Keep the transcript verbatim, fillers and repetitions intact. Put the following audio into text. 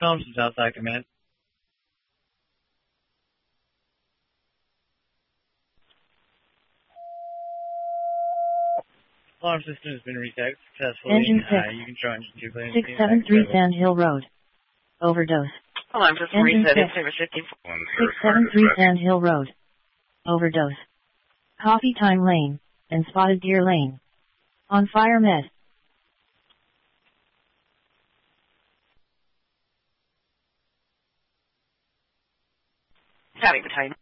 Thompson, Southside Command. Alarm system has been reset successfully. Engine six. Uh, you can show engine two planes. six seven three Sand Hill Road. Overdose. Alarm system Engine reset. six. Service fifty-four. six seven three Sand Hill Road. Overdose. Coffee Time Lane and Spotted Deer Lane. On fire med. Howdy, Battalion.